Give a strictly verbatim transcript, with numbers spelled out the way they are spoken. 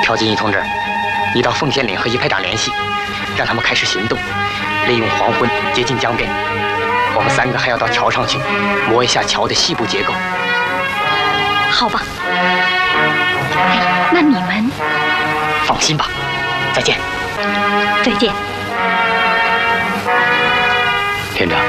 朴金义同志，你到奉天岭和一排长联系，让他们开始行动，利用黄昏接近江边。我们三个还要到桥上去，摸一下桥的细部结构。 好吧。哎，那你们放心吧。再见。 再见。 连长。